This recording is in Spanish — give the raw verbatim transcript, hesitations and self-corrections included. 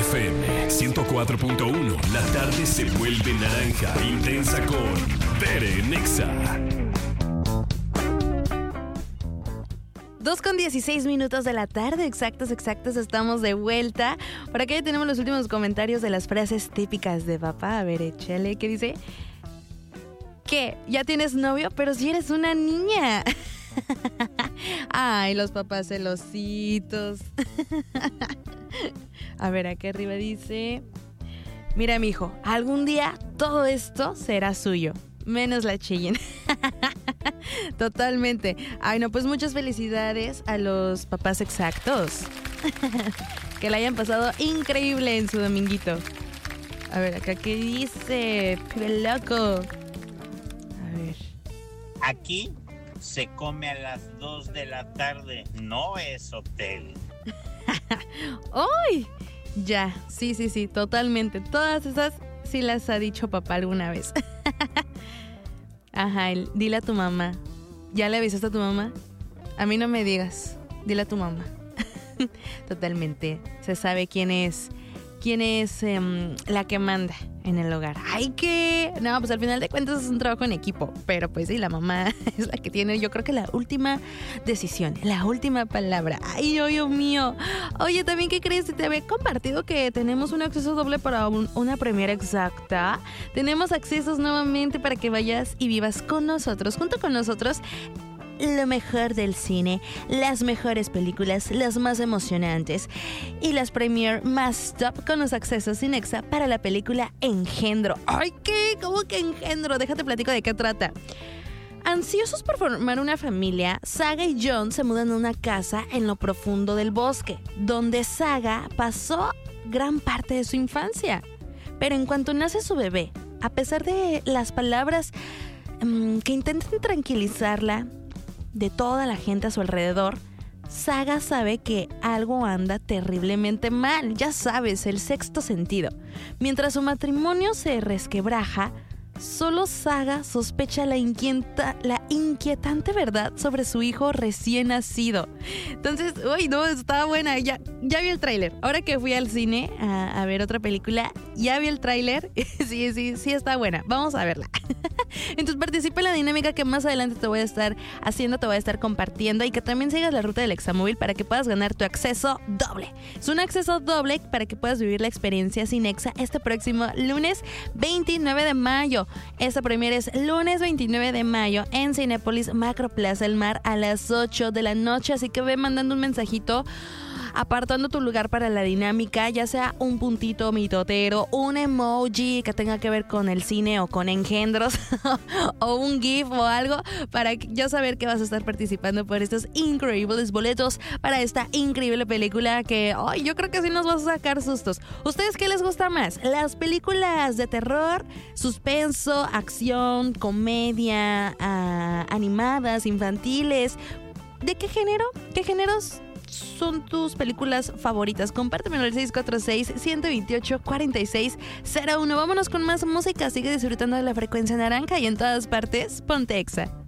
F M ciento cuatro punto uno. La tarde se vuelve naranja intensa con Tere en Exa. dos con dieciséis minutos de la tarde, exactos, exactos, estamos de vuelta. Por acá ya tenemos los últimos comentarios de las frases típicas de papá. A ver, échale, ¿qué dice? ¿Qué? ¿Ya tienes novio? Pero si eres una niña. Ay, los papás celositos. A ver, acá arriba dice: mira, mijo, algún día todo esto será suyo, menos la chillen. Totalmente. Ay, no, pues muchas felicidades a los papás exactos. Que la hayan pasado increíble en su dominguito. A ver, acá qué dice. ¡Qué loco! A ver. Aquí se come a las dos de la tarde, no es hotel. ¡Uy! Ya, sí, sí, sí, totalmente. Todas esas sí las ha dicho papá alguna vez. Ajá, el, dile a tu mamá. ¿Ya le avisaste a tu mamá? A mí no me digas, dile a tu mamá. Totalmente, se sabe quién es, quién es um, la que manda en el hogar. ¡Ay, qué! No, pues al final de cuentas es un trabajo en equipo, pero pues sí, la mamá es la que tiene, yo creo que la última decisión, la última palabra. ¡Ay, Dios mío! Oye, también, ¿qué crees? Te había compartido que tenemos un acceso doble para un, una premiere exacta. Tenemos accesos nuevamente para que vayas y vivas con nosotros, junto con nosotros, lo mejor del cine, las mejores películas, las más emocionantes y las premiere más top con los accesos sin Exa para la película Engendro. ¡Ay, qué! ¿Cómo que Engendro? Déjate platico de qué trata. Ansiosos por formar una familia, Saga y John se mudan a una casa en lo profundo del bosque, donde Saga pasó gran parte de su infancia. Pero en cuanto nace su bebé, a pesar de las palabras um, que intentan tranquilizarla de toda la gente a su alrededor, Saga sabe que algo anda terriblemente mal. Ya sabes, el sexto sentido. Mientras su matrimonio se resquebraja, solo Saga sospecha la, inquieta, la inquietante verdad sobre su hijo recién nacido. Entonces, uy, no, estaba buena. Ya, ya vi el tráiler. Ahora que fui al cine a, a ver otra película, ya vi el tráiler. Sí, sí, sí está buena. Vamos a verla. Entonces participa en la dinámica que más adelante te voy a estar haciendo, te voy a estar compartiendo, y que también sigas la ruta del Examóvil para que puedas ganar tu acceso doble. Es un acceso doble para que puedas vivir la experiencia sin Exa este próximo lunes veintinueve de mayo. Esta premiere es lunes veintinueve de mayo en Cinépolis Macro Plaza El Mar a las ocho de la noche, así que ve mandando un mensajito apartando tu lugar para la dinámica, ya sea un puntito mitotero, un emoji que tenga que ver con el cine o con engendros, o un GIF o algo, para yo saber que vas a estar participando por estos increíbles boletos para esta increíble película que ay, yo creo que sí nos vas a sacar sustos. ¿Ustedes qué les gusta más? ¿Las películas de terror, suspenso, acción, comedia, uh, animadas, infantiles? ¿De qué género? ¿Qué géneros son tus películas favoritas? Compártemelo al seis cuatro seis, uno dos ocho, cuatro seis cero uno. Vámonos con más música. Sigue disfrutando de la frecuencia naranja y en todas partes, ponte Exa.